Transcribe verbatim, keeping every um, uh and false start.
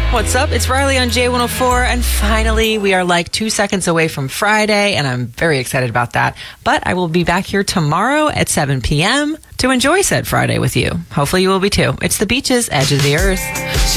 What's up? It's Riley on J one oh four, and finally, we are like two seconds away from Friday, and I'm very excited about that. But I will be back here tomorrow at seven p.m. to enjoy said Friday with you. Hopefully, you will be too. It's the Beaches, Edge of the Earth.